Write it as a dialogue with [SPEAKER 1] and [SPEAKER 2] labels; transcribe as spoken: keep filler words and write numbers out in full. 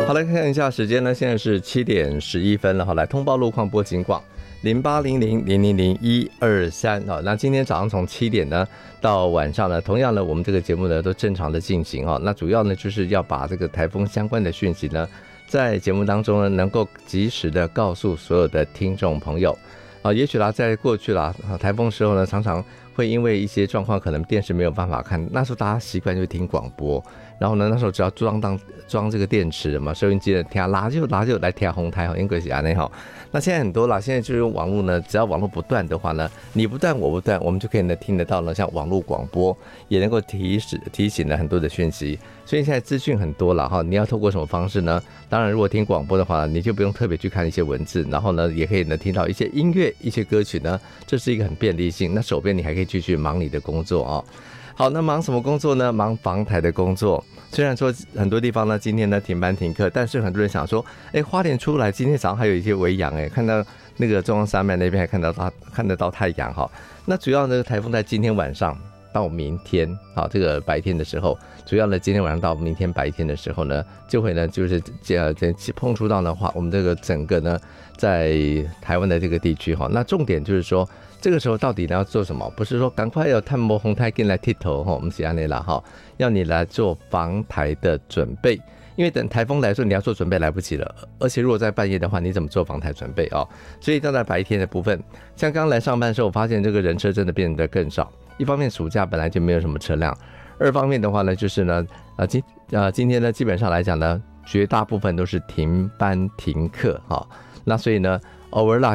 [SPEAKER 1] 好，来看一下时间呢，现在是七点十一分了。好，来通报路况，拨警广零八零零零零零一二三。好，那今天早上从七点呢到晚上呢，同样呢，我们这个节目呢都正常的进行哈。那主要呢就是要把这个台风相关的讯息呢，在节目当中呢能够及时的告诉所有的听众朋友。啊，也许啦，在过去啦，台风时候呢，常常会因为一些状况，可能电视没有办法看，那时候大家习惯就听广播，然后呢，那时候只要装当装这个电池嘛，收音机的听拉就拉就来听红台，因为是安内好。那现在很多啦，现在就是用网络呢，只要网络不断的话呢，你不断我不断，我们就可以呢听得到呢，像网络广播也能够提示提醒了很多的讯息，所以现在资讯很多了哈。你要透过什么方式呢？当然，如果听广播的话，你就不用特别去看一些文字，然后呢，也可以呢听到一些音乐、一些歌曲呢，这是一个很便利性。那手边你还可以继续忙你的工作哦。好，那忙什么工作呢？忙防台的工作。虽然说很多地方呢今天呢停班停课，但是很多人想说，哎，花莲出来今天早上还有一些微阳，哎，看到那个中央山脉那边还看到它看得到太阳哈。那主要呢台风在今天晚上到明天，好，这个白天的时候，主要呢今天晚上到明天白天的时候呢，就会呢就是呃碰触到的话，我们这个整个呢在台湾的这个地区哈。那重点就是说，这个时候到底要做什么？不是说赶快要探摸红台进来剃头哈，我们是安内啦哈，要你来做防台的准备。因为等台风来的时候，你要做准备来不及了，而且如果在半夜的话，你怎么做防台准备哦？所以到在白天的部分，像刚来上班的时候，我发现这个人车真的变得更少。一方面暑假本来就没有什么车辆，二方面的话呢，就是呢，啊今啊今天呢，基本上来讲呢，绝大部分都是停班停课哈、哦。那所以呢，偶尔啦